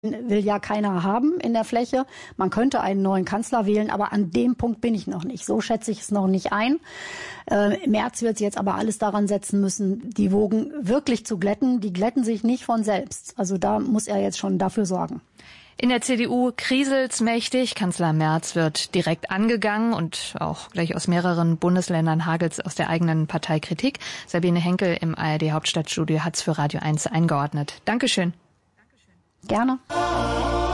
will ja keiner haben in der Fläche. Man könnte einen neuen Kanzler wählen, aber an dem Punkt bin ich noch nicht. So schätze ich es noch nicht ein. Merz wird jetzt aber alles daran setzen müssen, die Wogen wirklich zu glätten. Die glätten sich nicht von selbst. Also da muss er jetzt schon dafür sorgen. In der CDU kriselt's mächtig. Kanzler Merz wird direkt angegangen und auch gleich aus mehreren Bundesländern hagelt's aus der eigenen Partei Kritik. Sabine Henkel im ARD Hauptstadtstudio hat's für Radio 1 eingeordnet. Dankeschön. Gerne.